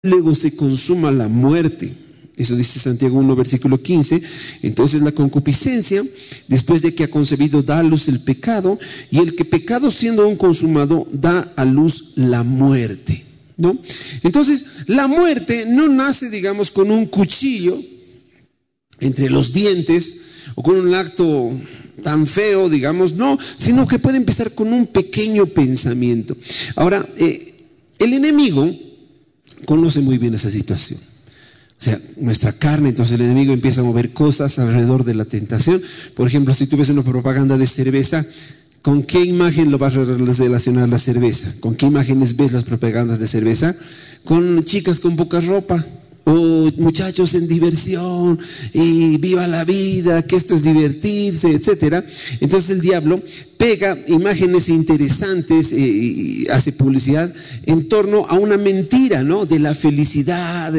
luego se consuma la muerte. Eso dice Santiago 1, versículo 15. Entonces la concupiscencia, después de que ha concebido, da a luz el pecado, y el que pecado siendo aún consumado, da a luz la muerte, ¿no? Entonces la muerte no nace, digamos, con un cuchillo entre los dientes o con un acto tan feo, digamos, no, sino que puede empezar con un pequeño pensamiento. Ahora, el enemigo conoce muy bien esa situación. O sea, nuestra carne, entonces el enemigo empieza a mover cosas alrededor de la tentación. Por ejemplo, si tú ves una propaganda de cerveza, ¿con qué imagen lo vas a relacionar la cerveza? ¿Con qué imágenes ves las propagandas de cerveza? Con chicas con poca ropa, o muchachos en diversión, y viva la vida, que esto es divertirse, etcétera. Entonces el diablo pega imágenes interesantes y hace publicidad en torno a una mentira, ¿no? De la felicidad,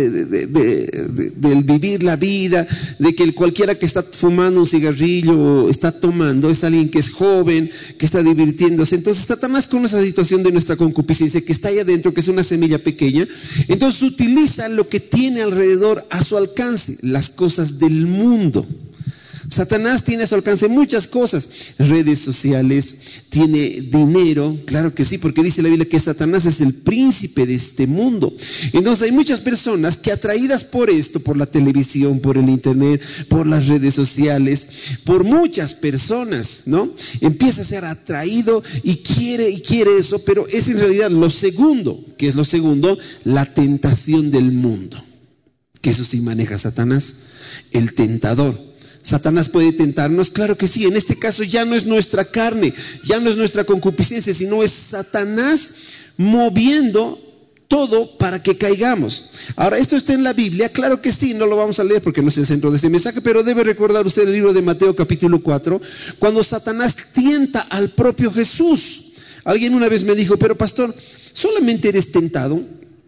del vivir la vida, de que cualquiera que está fumando un cigarrillo o está tomando es alguien que es joven, que está divirtiéndose. Entonces Satanás, con esa situación de nuestra concupiscencia que está ahí adentro, que es una semilla pequeña, entonces utiliza lo que tiene alrededor a su alcance, las cosas del mundo. Satanás tiene a su alcance muchas cosas, redes sociales, tiene dinero, claro que sí, porque dice la Biblia que Satanás es el príncipe de este mundo. Entonces hay muchas personas que, atraídas por esto, por la televisión, por el internet, por las redes sociales, por muchas personas, ¿no? Empieza a ser atraído y quiere eso, pero es en realidad lo segundo. ¿Qué es lo segundo? La tentación del mundo, que eso sí maneja Satanás, el tentador. Satanás puede tentarnos, claro que sí. En este caso ya no es nuestra carne, ya no es nuestra concupiscencia, sino es Satanás moviendo todo para que caigamos. Ahora, ¿esto está en la Biblia? Claro que sí, no lo vamos a leer porque no es el centro de este mensaje, pero debe recordar usted el libro de Mateo capítulo 4, cuando Satanás tienta al propio Jesús. Alguien una vez me dijo, pero pastor, ¿solamente eres tentado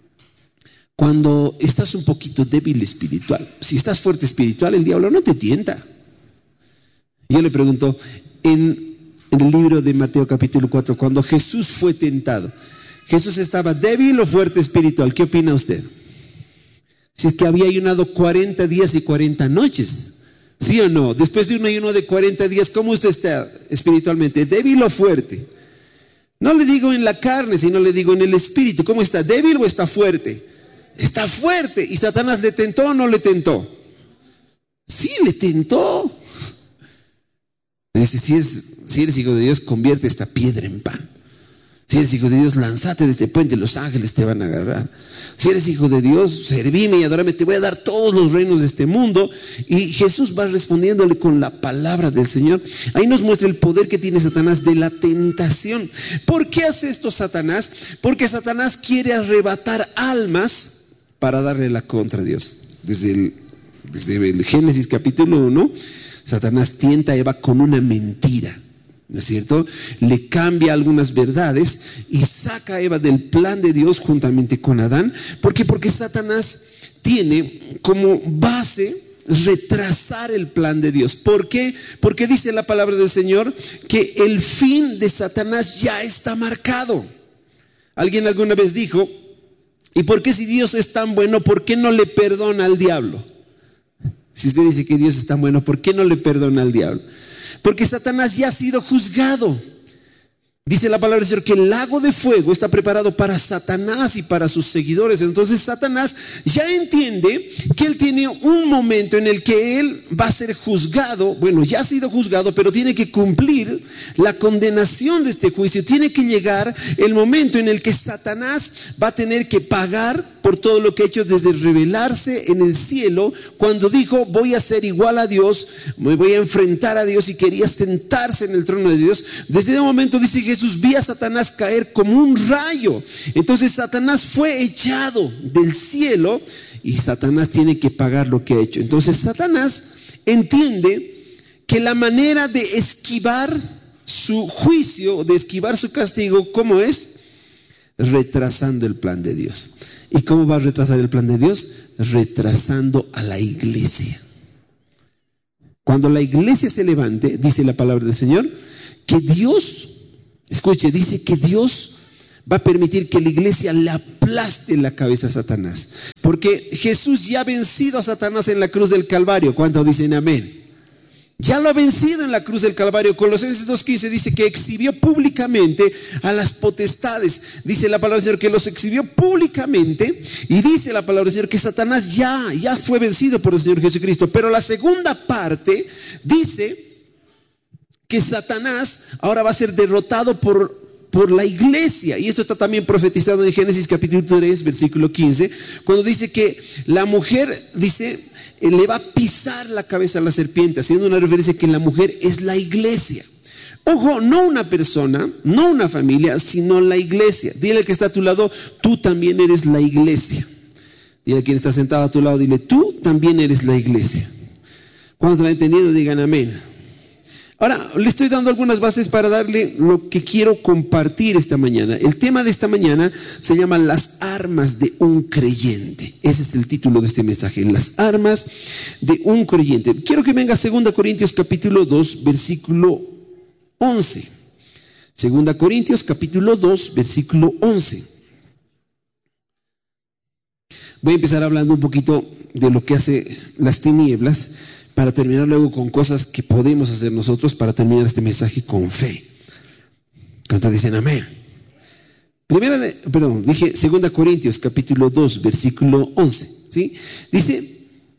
cuando estás un poquito débil espiritual? Si estás fuerte espiritual, el diablo no te tienta. Yo le pregunto, en el libro de Mateo capítulo 4, cuando Jesús fue tentado, ¿Jesús estaba débil o fuerte espiritual? ¿Qué opina usted? Si es que había ayunado 40 días y 40 noches, ¿sí o no? Después de un ayuno de 40 días, ¿cómo usted está espiritualmente? ¿Débil o fuerte? No le digo en la carne, sino le digo en el espíritu. ¿Cómo está? ¿Débil o está fuerte? Está fuerte. ¿Y Satanás le tentó o no le tentó? Sí, le tentó. Dice, si eres hijo de Dios, convierte esta piedra en pan. Si eres hijo de Dios, lánzate de este puente, los ángeles te van a agarrar. Si eres hijo de Dios, servime y adórame, te voy a dar todos los reinos de este mundo. Y Jesús va respondiéndole con la palabra del Señor. Ahí nos muestra el poder que tiene Satanás de la tentación. ¿Por qué hace esto Satanás? Porque Satanás quiere arrebatar almas para darle la contra a Dios. Desde el Génesis capítulo 1, Satanás tienta a Eva con una mentira, ¿no es cierto? Le cambia algunas verdades y saca a Eva del plan de Dios juntamente con Adán. ¿Por qué? Porque Satanás tiene como base retrasar el plan de Dios. ¿Por qué? Porque dice la palabra del Señor que el fin de Satanás ya está marcado. Alguien alguna vez dijo, ¿y por qué, si Dios es tan bueno, por qué no le perdona al diablo? Si usted dice que Dios es tan bueno, ¿por qué no le perdona al diablo? Porque Satanás ya ha sido juzgado. Dice la palabra del Señor que el lago de fuego está preparado para Satanás y para sus seguidores. Entonces Satanás ya entiende que él tiene un momento en el que él va a ser juzgado. Bueno, ya ha sido juzgado, pero tiene que cumplir la condenación de este juicio. Tiene que llegar el momento en el que Satanás va a tener que pagar por todo lo que ha hecho desde revelarse en el cielo, cuando dijo, voy a ser igual a Dios, me voy a enfrentar a Dios, y quería sentarse en el trono de Dios. Desde ese momento, dice Jesús, vi a Satanás caer como un rayo. Entonces Satanás fue echado del cielo y Satanás tiene que pagar lo que ha hecho. Entonces Satanás entiende que la manera de esquivar su juicio, de esquivar su castigo, ¿cómo es? Retrasando el plan de Dios. ¿Y cómo va a retrasar el plan de Dios? Retrasando a la iglesia. Cuando la iglesia se levante, dice la palabra del Señor, que Dios, escuche, dice que Dios va a permitir que la iglesia le aplaste la cabeza a Satanás. Porque Jesús ya ha vencido a Satanás en la cruz del Calvario. ¿Cuántos dicen amén? Ya lo ha vencido en la cruz del Calvario. Colosenses 2:15 dice que exhibió públicamente a las potestades. Dice la palabra del Señor que los exhibió públicamente. Y dice la palabra del Señor que Satanás ya fue vencido por el Señor Jesucristo. Pero la segunda parte dice que Satanás ahora va a ser derrotado por la iglesia. Y esto está también profetizado en Génesis capítulo 3 versículo 15, cuando dice que la mujer, dice, le va a pisar la cabeza a la serpiente, haciendo una referencia que la mujer es la iglesia. Ojo, no una persona, no una familia, sino la iglesia. Dile al que está a tu lado, tú también eres la iglesia. Dile a quien está sentado a tu lado, dile, tú también eres la iglesia. ¿Cuántos lo han entendido? Digan amén. Ahora, le estoy dando algunas bases para darle lo que quiero compartir esta mañana. El tema de esta mañana se llama las armas de un creyente. Ese es el título de este mensaje, las armas de un creyente. Quiero que venga 2 Corintios capítulo 2, versículo 11. 2 Corintios capítulo 2, versículo 11. Voy a empezar hablando un poquito de lo que hace las tinieblas, para terminar luego con cosas que podemos hacer nosotros para terminar este mensaje con fe. ¿Cuántos dicen amén? Dije 2 Corintios capítulo 2 versículo 11, ¿sí? Dice,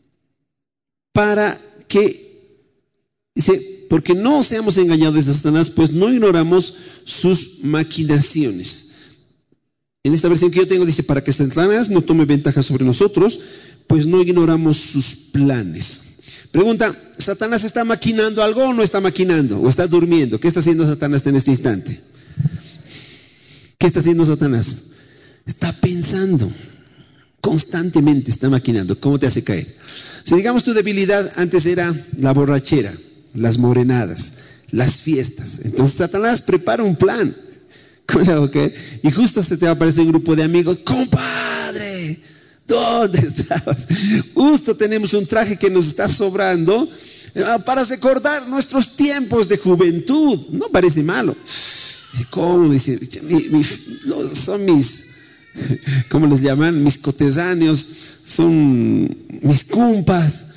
porque no seamos engañados de Satanás, pues no ignoramos sus maquinaciones. En esta versión que yo tengo dice, para que Satanás no tome ventaja sobre nosotros, pues no ignoramos sus planes. Pregunta, ¿Satanás está maquinando algo o no está maquinando? ¿O está durmiendo? ¿Qué está haciendo Satanás en este instante? ¿Qué está haciendo Satanás? Está pensando. Constantemente está maquinando. ¿Cómo te hace caer? Si digamos tu debilidad antes era la borrachera, las morenadas, las fiestas. Entonces Satanás prepara un plan. Y justo se te va a aparecer un grupo de amigos. ¡Compadre! ¿Dónde estabas? Justo tenemos un traje que nos está sobrando para recordar nuestros tiempos de juventud. No parece malo. Dice, ¿cómo? Dice, no, son mis, ¿cómo les llaman? Mis coterráneos, son mis compas,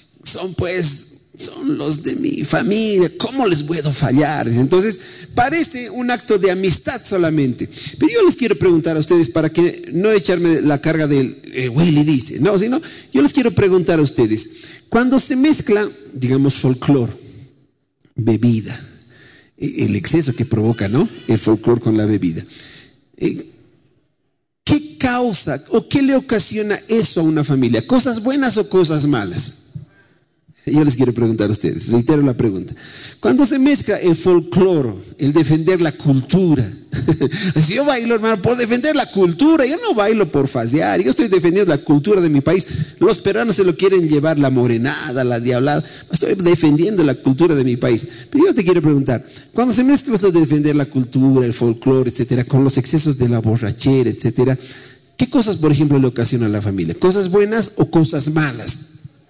son los de mi familia, ¿cómo les puedo fallar? Entonces, parece un acto de amistad solamente. Pero yo les quiero preguntar a ustedes, para que no echarme la carga del Willy dice, no, sino yo les quiero preguntar a ustedes, cuando se mezcla, digamos, folclore, bebida, el exceso que provoca, ¿no? El folclore con la bebida, ¿qué causa o qué le ocasiona eso a una familia? ¿Cosas buenas o cosas malas? Yo les quiero preguntar a ustedes, reitero la pregunta. Cuando se mezcla el folclore, el defender la cultura, si yo bailo, hermano, por defender la cultura, yo no bailo por fasear, yo estoy defendiendo la cultura de mi país. Los peruanos se lo quieren llevar la morenada, la diablada, estoy defendiendo la cultura de mi país. Pero yo te quiero preguntar, cuando se mezcla esto de defender la cultura, el folclore, etcétera, con los excesos de la borrachera, etcétera, ¿qué cosas, por ejemplo, le ocasionan a la familia? ¿Cosas buenas o cosas malas?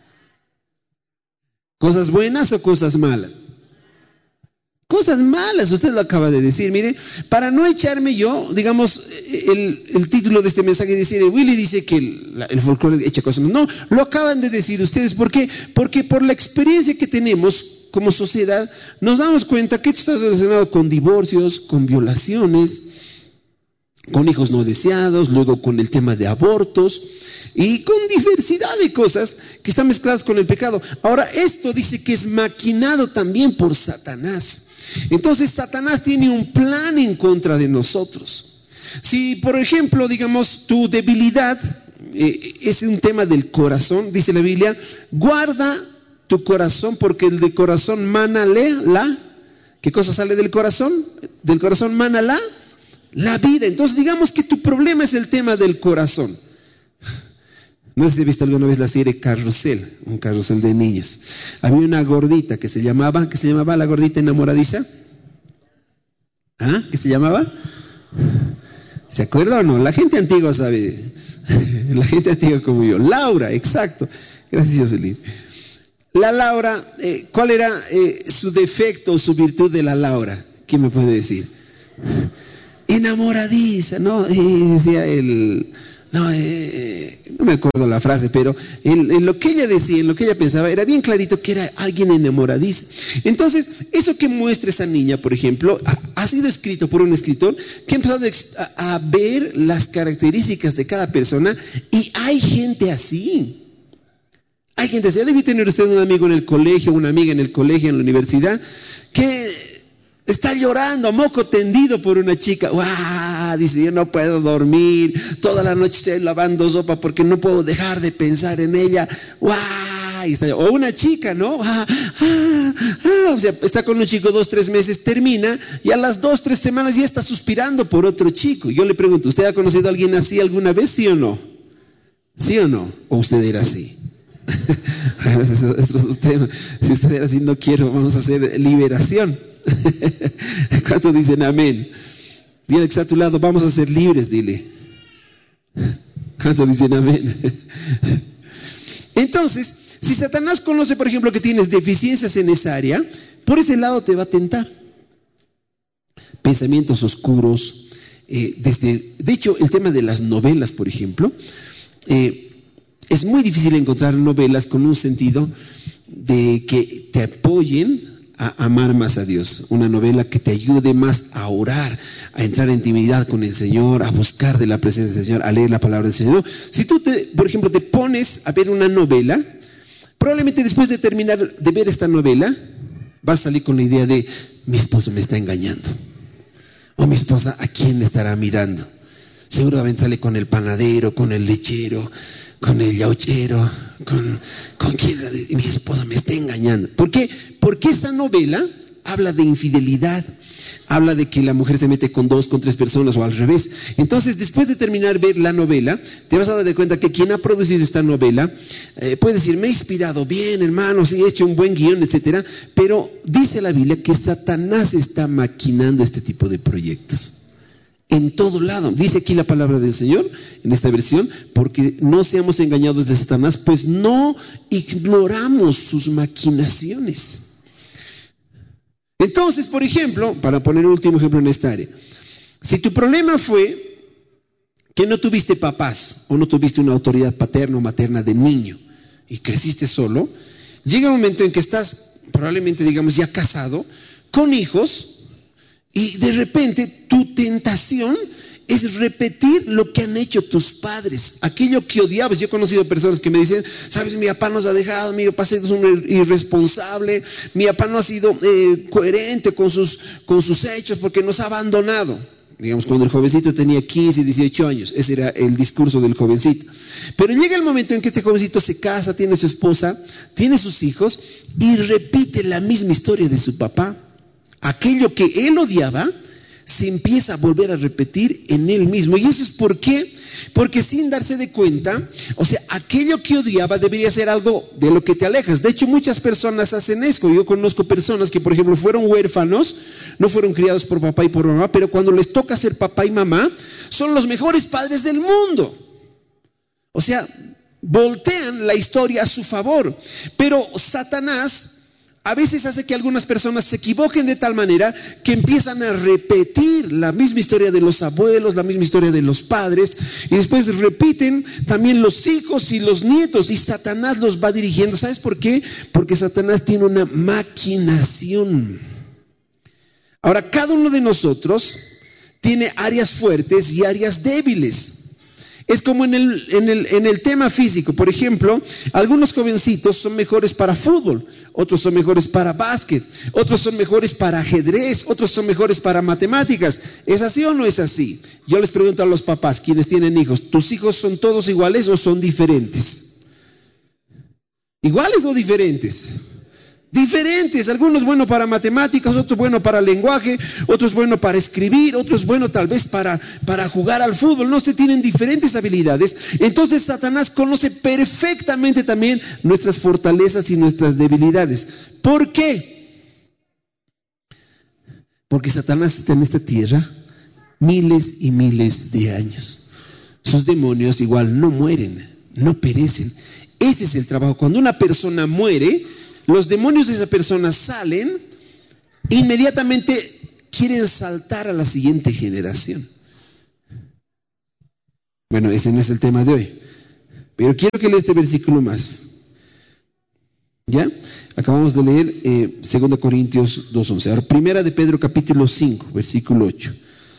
¿Cosas buenas o cosas malas? Cosas malas, usted lo acaba de decir. Mire, para no echarme yo, digamos, el título de este mensaje dice, Willy dice que el folclore echa cosas malas. No, lo acaban de decir ustedes. ¿Por qué? Porque por la experiencia que tenemos como sociedad, nos damos cuenta que esto está relacionado con divorcios, con violaciones, con hijos no deseados, luego con el tema de abortos y con diversidad de cosas que están mezcladas con el pecado. Ahora, esto dice que es maquinado también por Satanás. Entonces Satanás tiene un plan en contra de nosotros. Si, por ejemplo, digamos, tu debilidad es un tema del corazón, dice la Biblia, guarda tu corazón porque el de corazón mana ¿qué cosa sale del corazón? Del corazón mana la vida. Entonces digamos que tu problema es el tema del corazón. No sé si has visto alguna vez la serie Carrusel, un carrusel de niños. Había una gordita que se llamaba la gordita enamoradiza. ¿Ah? ¿Qué se llamaba? ¿Se acuerda o no? La gente antigua sabe. La gente antigua como yo. Laura, exacto. Gracias, Jocelyn. La Laura, ¿cuál era su defecto o su virtud de la Laura? ¿Quién me puede decir? enamoradiza, ¿no? Decía él, no, no me acuerdo la frase, pero en lo que ella decía, en lo que ella pensaba, era bien clarito que era alguien enamoradiza. Entonces, eso que muestra esa niña, por ejemplo, ha sido escrito por un escritor que ha empezado a ver las características de cada persona, y hay gente así. Hay gente así. Debe tener usted un amigo en el colegio, una amiga en el colegio, en la universidad, que está llorando a moco tendido por una chica. ¡Guau! Dice, yo no puedo dormir, toda la noche estoy lavando sopa porque no puedo dejar de pensar en ella. ¡Guau! O una chica, ¿no? O sea, está con un chico 2-3 meses, termina, y a las 2-3 semanas ya está suspirando por otro chico. Yo le pregunto, ¿usted ha conocido a alguien así alguna vez, sí o no? ¿Sí o no? ¿O usted era así? Bueno, eso es otro tema. Si usted era así, no quiero, vamos a hacer liberación. ¿Cuántos dicen amén? Dile que está a tu lado, vamos a ser libres, dile. ¿Cuántos dicen amén? Entonces, si Satanás conoce, por ejemplo, que tienes deficiencias en esa área, por ese lado te va a tentar. Pensamientos oscuros, de hecho, el tema de las novelas, por ejemplo, es muy difícil encontrar novelas con un sentido de que te apoyen a amar más a Dios. Una novela que te ayude más a orar, a entrar en intimidad con el Señor, a buscar de la presencia del Señor, a leer la palabra del Señor. Si tú, por ejemplo, te pones a ver una novela, probablemente después de terminar de ver esta novela, vas a salir con la idea de, mi esposo me está engañando. O mi esposa, ¿a quién le estará mirando? Seguramente sale con el panadero, con el lechero, con el yauchero, con quién, mi esposa me está engañando. ¿Por qué? Porque esa novela habla de infidelidad, habla de que la mujer se mete con 2, con 3 personas o al revés. Entonces, después de terminar ver la novela, te vas a dar de cuenta que quien ha producido esta novela puede decir, me he inspirado bien, hermano, sí, he hecho un buen guión, etcétera. Pero dice la Biblia que Satanás está maquinando este tipo de proyectos. En todo lado. Dice aquí la palabra del Señor, en esta versión, porque no seamos engañados de Satanás, pues no ignoramos sus maquinaciones. Entonces, por ejemplo, para poner un último ejemplo en esta área, si tu problema fue que no tuviste papás o no tuviste una autoridad paterna o materna de niño y creciste solo, llega un momento en que estás probablemente, digamos, ya casado, con hijos, y de repente tu tentación es repetir lo que han hecho tus padres, aquello que odiabas. Yo he conocido personas que me dicen, sabes, mi papá nos ha dejado, mi papá ha sido un irresponsable, mi papá no ha sido coherente con sus hechos porque nos ha abandonado. Digamos, cuando el jovencito tenía 15, 18 años, ese era el discurso del jovencito. Pero llega el momento en que este jovencito se casa, tiene su esposa, tiene sus hijos y repite la misma historia de su papá. Aquello que él odiaba se empieza a volver a repetir en él mismo. ¿Y eso es por qué? Porque sin darse de cuenta, o sea, aquello que odiaba debería ser algo de lo que te alejas. De hecho, muchas personas hacen esto. Yo conozco personas que, por ejemplo, fueron huérfanos, no fueron criados por papá y por mamá, pero cuando les toca ser papá y mamá, son los mejores padres del mundo. O sea, voltean la historia a su favor. Pero Satanás a veces hace que algunas personas se equivoquen de tal manera que empiezan a repetir la misma historia de los abuelos, la misma historia de los padres, y después repiten también los hijos y los nietos, y Satanás los va dirigiendo. ¿Sabes por qué? Porque Satanás tiene una maquinación. Ahora, cada uno de nosotros tiene áreas fuertes y áreas débiles. Es como en el tema físico. Por ejemplo, algunos jovencitos son mejores para fútbol, otros son mejores para básquet, otros son mejores para ajedrez, otros son mejores para matemáticas. ¿Es así o no es así? Yo les pregunto a los papás, quienes tienen hijos, ¿tus hijos son todos iguales o son diferentes? ¿Iguales o diferentes? Diferentes, algunos buenos para matemáticas, otros buenos para lenguaje, otros buenos para escribir, otros buenos tal vez para jugar al fútbol. No se tienen diferentes habilidades. Entonces Satanás conoce perfectamente también nuestras fortalezas y nuestras debilidades. ¿Por qué? Porque Satanás está en esta tierra miles y miles de años. Sus demonios igual no mueren, no perecen. Ese es el trabajo. Cuando una persona muere, los demonios de esa persona salen, inmediatamente quieren saltar a la siguiente generación. Bueno, ese no es el tema de hoy, pero quiero que lea este versículo más. ¿Ya? Acabamos de leer 2 Corintios 2:11. Ahora, primera de Pedro capítulo 5, versículo 8.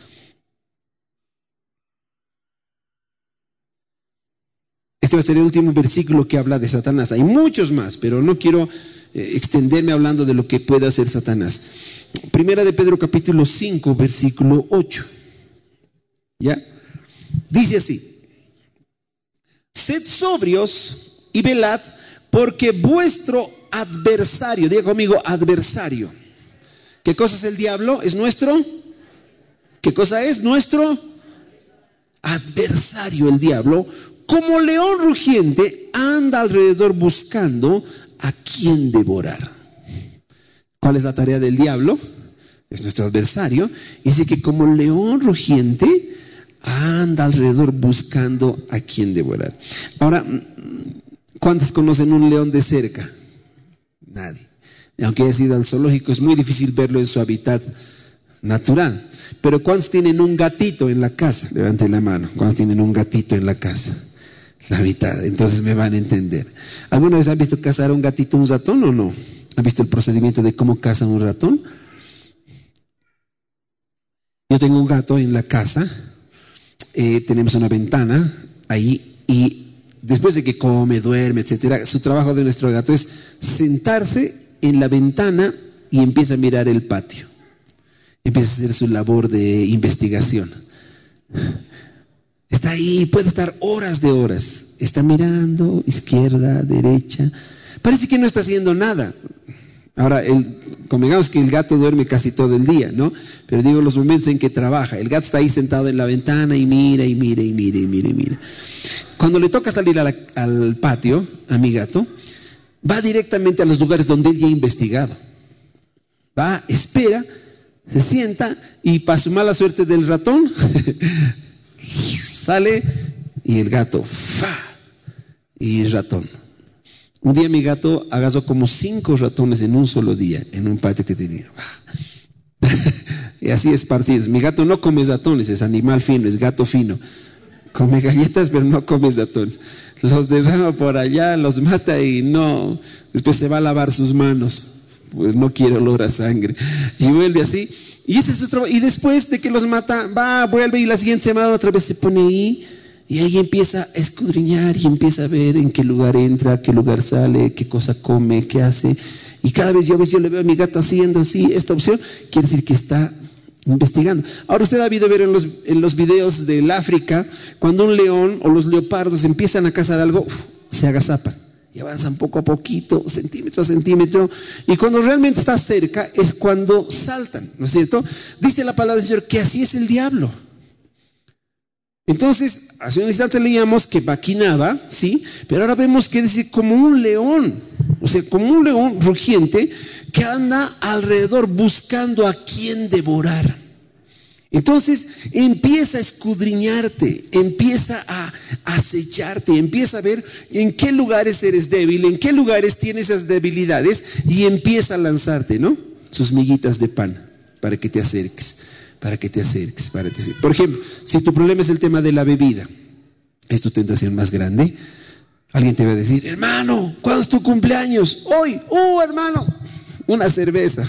Este va a ser el último versículo que habla de Satanás. Hay muchos más, pero no quiero extenderme hablando de lo que puede hacer Satanás. Primera de Pedro capítulo 5, versículo 8. ¿Ya? Dice así: sed sobrios y velad, porque vuestro adversario, diga conmigo, adversario. ¿Qué cosa es el diablo? ¿Es nuestro? ¿Qué cosa es? Nuestro adversario, el diablo, como león rugiente, anda alrededor buscando a quien devorar. ¿Cuál es la tarea del diablo? Es nuestro adversario. Dice que como león rugiente anda alrededor buscando a quien devorar. Ahora, ¿cuántos conocen un león de cerca? Nadie. Aunque haya sido al zoológico, es muy difícil verlo en su hábitat natural. Pero ¿cuántos tienen un gatito en la casa? Levanten la mano. ¿Cuántos tienen un gatito en la casa? La mitad. Entonces me van a entender. ¿Alguna vez han visto cazar a un gatito, un ratón o no? ¿Han visto el procedimiento de cómo cazan un ratón? Yo tengo un gato en la casa. Tenemos una ventana ahí y después de que come, duerme, etcétera, su trabajo de nuestro gato es sentarse en la ventana y empieza a mirar el patio. Empieza a hacer su labor de investigación. Está ahí, puede estar horas de horas. Está mirando izquierda, derecha. Parece que no está haciendo nada. Ahora, convengamos que el gato duerme casi todo el día, ¿no? Pero digo los momentos en que trabaja. El gato está ahí sentado en la ventana y mira, y mira, y mira, y mira, y mira. Cuando le toca salir al patio, a mi gato, va directamente a los lugares donde él ya ha investigado. Va, espera, se sienta y para su mala suerte del ratón, sale y el gato, ¡fa! Y el ratón. Un día mi gato agarró como 5 ratones en un solo día, en un patio que tenía. Y así esparcidos. Mi gato no come ratones, es animal fino, es gato fino. Come galletas, pero no come ratones. Los derrama por allá, los mata y no. Después se va a lavar sus manos, pues no quiere olor a sangre. Y vuelve así. Y ese es su trabajo. Y después de que los mata, va, vuelve y la siguiente semana otra vez se pone ahí. Y ahí empieza a escudriñar y empieza a ver en qué lugar entra, qué lugar sale, qué cosa come, qué hace. Y cada vez yo le veo a mi gato haciendo así, esta opción, quiere decir que está investigando. Ahora usted ha debido ver en los videos del África, cuando un león o los leopardos empiezan a cazar algo, se agazapan y avanzan poco a poquito, centímetro a centímetro, y cuando realmente está cerca es cuando saltan, ¿no es cierto? Dice la palabra del Señor que así es el diablo. Entonces, hace un instante leíamos que maquinaba, ¿sí? Pero ahora vemos que dice como un león, o sea, como un león rugiente que anda alrededor buscando a quien devorar. Entonces, empieza a escudriñarte, empieza a acecharte, empieza a ver en qué lugares eres débil, en qué lugares tienes esas debilidades y empieza a lanzarte, ¿no? Sus miguitas de pan para que te acerques. Para que te acerques. Por ejemplo, si tu problema es el tema de la bebida, es tu tentación más grande, alguien te va a decir, hermano, ¿cuándo es tu cumpleaños? Hoy, hermano, una cerveza.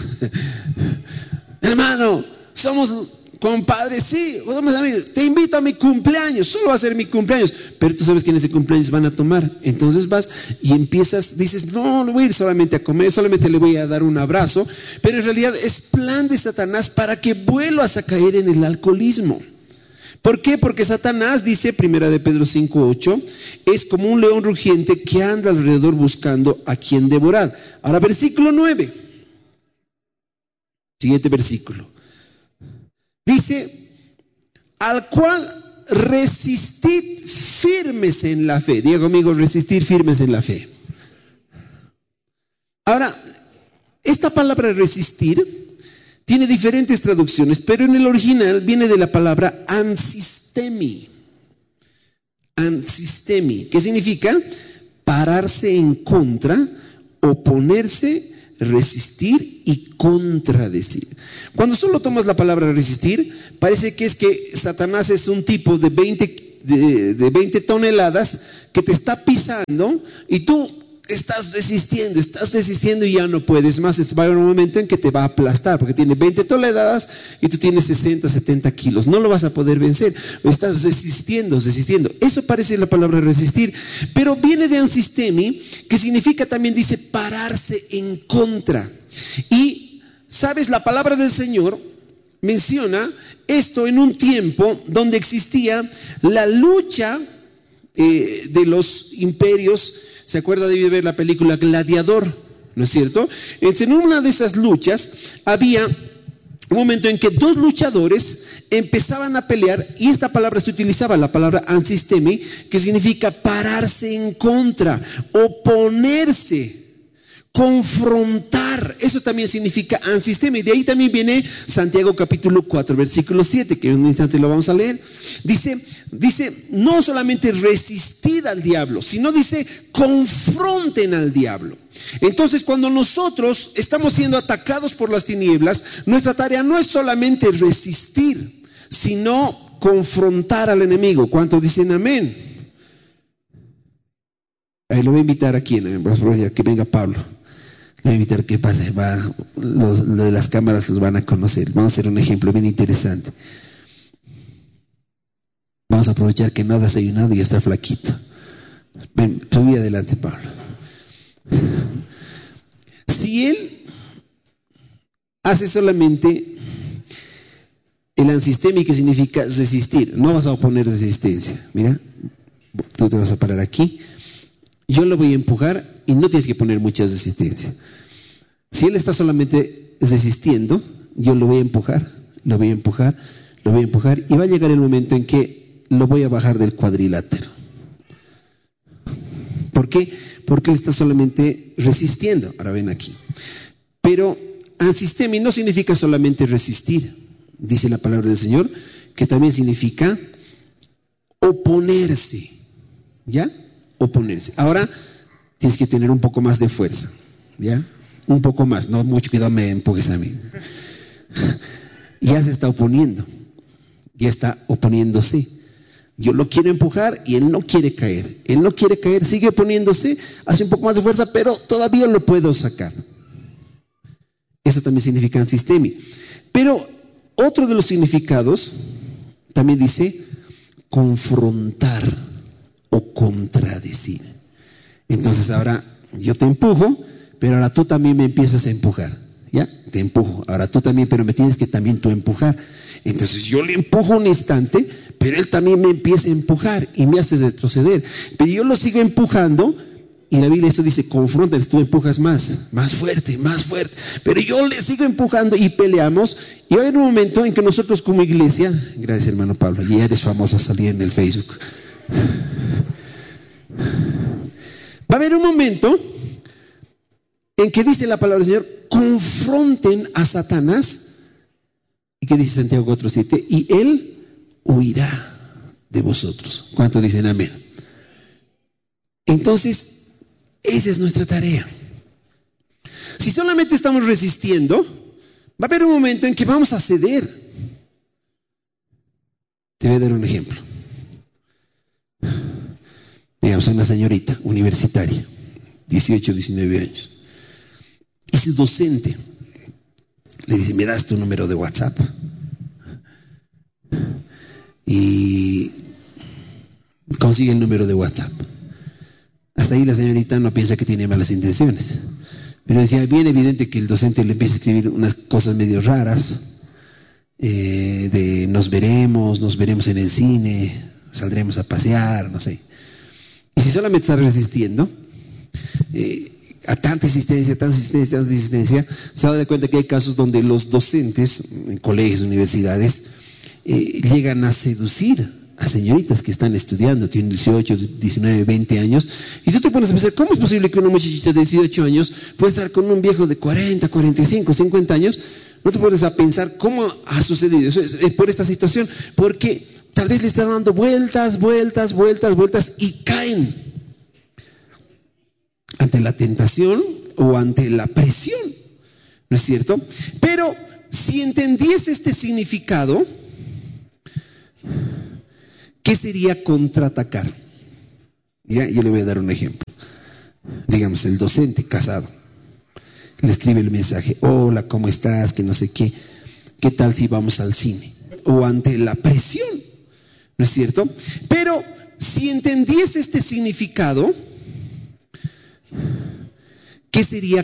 Hermano, somos compadres, sí, somos amigos, te invito a mi cumpleaños, solo va a ser mi cumpleaños, pero tú sabes que en ese cumpleaños van a tomar, entonces vas y empiezas, dices, no voy a ir solamente a comer, solamente le voy a dar un abrazo, pero en realidad es plan de Satanás para que vuelvas a caer en el alcoholismo. ¿Por qué? Porque Satanás, dice 1 de Pedro 5:8, es como un león rugiente que anda alrededor buscando a quien devorar. Ahora, versículo 9, siguiente versículo. Dice, al cual resistid firmes en la fe. Diga conmigo, resistir firmes en la fe. Ahora, esta palabra resistir tiene diferentes traducciones, pero en el original viene de la palabra ansistemi. Ansistemi, ¿qué significa? Pararse en contra, oponerse, resistir y contradecir. Cuando solo tomas la palabra resistir, parece que es que Satanás es un tipo de 20 toneladas que te está pisando y tú estás resistiendo y ya no puedes más. Va a haber un momento en que te va a aplastar porque tiene 20 toneladas y tú tienes 60, 70 kilos. No lo vas a poder vencer. Estás resistiendo. Eso parece la palabra resistir, pero viene de ansistemi, que significa también, dice, pararse en contra. Y, ¿sabes? La palabra del Señor menciona esto en un tiempo donde existía la lucha de los imperios. ¿Se acuerda de ver la película Gladiador? ¿No es cierto? En una de esas luchas había un momento en que dos luchadores empezaban a pelear y esta palabra se utilizaba, la palabra ansistemi, que significa pararse en contra, oponerse, confrontar. Eso también significa ansistemi. De ahí también viene Santiago capítulo 4 versículo 7, que en un instante lo vamos a leer. Dice, no solamente resistid al diablo, sino dice, confronten al diablo. Entonces, cuando nosotros estamos siendo atacados por las tinieblas, nuestra tarea no es solamente resistir, sino confrontar al enemigo. ¿Cuántos dicen amén? Ahí lo voy a invitar aquí, que venga Pablo. Lo voy a invitar que pase. Los de las cámaras los van a conocer. Vamos a hacer un ejemplo bien interesante. Vamos a aprovechar que nada ha desayunado y está flaquito. Ven, subí adelante, Pablo. Si él hace solamente el ansistemi, que significa resistir, no vas a oponer resistencia. Mira, tú te vas a parar aquí, yo lo voy a empujar y no tienes que poner mucha resistencia. Si él está solamente resistiendo, yo lo voy a empujar y va a llegar el momento en que lo voy a bajar del cuadrilátero. ¿Por qué? Porque él está solamente resistiendo. Ahora ven aquí. Pero ansistemi no significa solamente resistir. Dice la palabra del Señor que también significa oponerse. ¿Ya? Oponerse. Ahora tienes que tener un poco más de fuerza. ¿Ya? Un poco más. No mucho, cuidado, me empujes a mí. Ya se está oponiendo. Ya está oponiéndose. Yo lo quiero empujar y él no quiere caer. Sigue oponiéndose, hace un poco más de fuerza, pero todavía lo puedo sacar. Eso también significa ansistemi. Pero otro de los significados también dice confrontar o contradecir. Entonces ahora yo te empujo, pero ahora tú también me empiezas a empujar. ¿Ya? Te empujo. Ahora tú también, pero me tienes que también tú empujar. Entonces yo le empujo un instante, pero él también me empieza a empujar y me hace retroceder. Pero yo lo sigo empujando y la Biblia eso dice, confrontas, tú empujas más fuerte. Pero yo le sigo empujando y peleamos. Y va a haber un momento en que nosotros como iglesia, gracias hermano Pablo, ya eres famoso a salir en el Facebook. Va a haber un momento en que dice la palabra del Señor, confronten a Satanás. ¿Y qué dice Santiago 4:7? Y él huirá de vosotros. ¿Cuántos dicen amén? Entonces, esa es nuestra tarea. Si solamente estamos resistiendo, va a haber un momento en que vamos a ceder. Te voy a dar un ejemplo. Digamos, una señorita universitaria, 18, 19 años. Y su docente le dice, ¿me das tu número de WhatsApp? Y consigue el número de WhatsApp. Hasta ahí la señorita no piensa que tiene malas intenciones. Pero decía, bien evidente que el docente le empieza a escribir unas cosas medio raras, de nos veremos en el cine, saldremos a pasear, no sé. Y si solamente está resistiendo, a tanta insistencia, se da cuenta que hay casos donde los docentes en colegios, universidades, llegan a seducir a señoritas que están estudiando, tienen 18, 19, 20 años, y tú te pones a pensar, ¿cómo es posible que una muchachita de 18 años pueda estar con un viejo de 40, 45, 50 años? No te pones a pensar cómo ha sucedido eso, es por esta situación, porque tal vez le está dando vueltas y caen ante la tentación, O ante la presión, ¿no es cierto? Pero si entendiese este significado, ¿qué sería contraatacar? Ya, yo le voy a dar un ejemplo. Digamos, el docente casado le escribe el mensaje: hola, ¿cómo estás? Que no sé qué. ¿Qué tal si vamos al cine? O ante la presión, ¿no es cierto? Pero si entendiese este significado, ¿qué sería